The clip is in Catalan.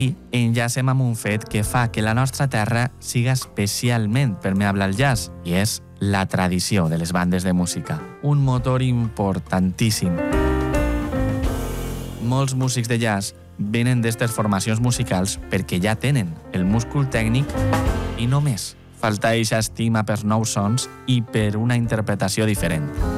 I enllacem amb un fet que fa que la nostra terra siga especialment permeable al jazz, i és la tradició de les bandes de música, un motor importantíssim. Molts músics de jazz venen d'estes formacions musicals perquè ja tenen el múscul tècnic i només falta eixa estima per nous sons i per una interpretació diferent.